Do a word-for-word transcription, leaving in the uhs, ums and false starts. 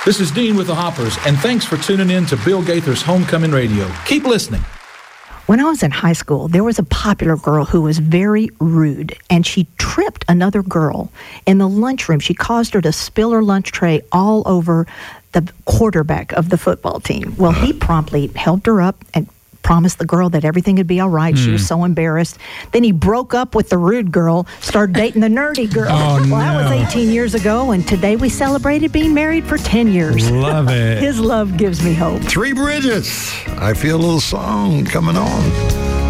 This is Dean with the Hoppers, and thanks for tuning in to Bill Gaither's Homecoming Radio. Keep listening. When I was in high school, there was a popular girl who was very rude, and she tripped another girl in the lunchroom. She caused her to spill her lunch tray all over the quarterback of the football team. Well, he promptly helped her up and promised the girl that everything would be all right. Mm. She was so embarrassed. Then he broke up with the rude girl, started dating the nerdy girl. Oh, well, no. that was eighteen years ago, and today we celebrated being married for ten years. Love it. His love gives me hope. Three Bridges. I feel a little song coming on.